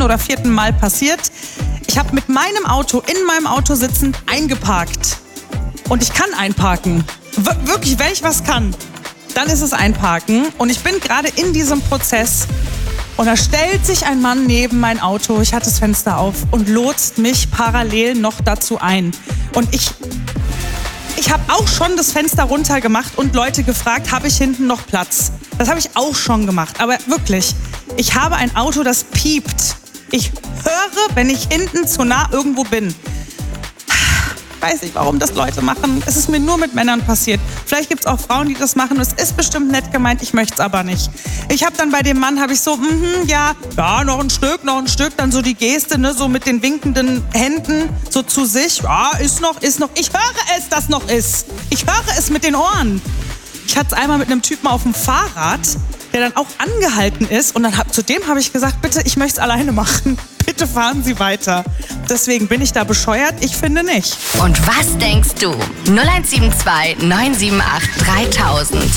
oder 4. Mal passiert. Ich habe mit meinem Auto, in meinem Auto sitzend, eingeparkt. Und ich kann einparken. Wirklich, wenn ich was kann, dann ist es einparken. Und ich bin gerade in diesem Prozess. Und da stellt sich ein Mann neben mein Auto, ich hatte das Fenster auf, und lotst mich parallel noch dazu ein. Und ich habe auch schon das Fenster runter gemacht und Leute gefragt, habe ich hinten noch Platz? Das habe ich auch schon gemacht. Aber wirklich, ich habe ein Auto, das piept. Ich höre, wenn ich hinten zu nah irgendwo bin. Ich weiß nicht, warum das Leute machen. Es ist mir nur mit Männern passiert. Vielleicht gibt es auch Frauen, die das machen. Es ist bestimmt nett gemeint, ich möchte es aber nicht. Ich habe dann bei dem Mann, ja, noch ein Stück. Dann so die Geste, ne, so mit den winkenden Händen, so zu sich. Ja, ist noch. Ich höre es, dass noch ist. Ich höre es mit den Ohren. Ich hatte es einmal mit einem Typen auf dem Fahrrad, der dann auch angehalten ist. Und dann zu dem habe ich gesagt, bitte, ich möchte es alleine machen. Bitte fahren Sie weiter. Deswegen bin ich da bescheuert? Ich finde nicht. Und was denkst du? 0172 978 3000.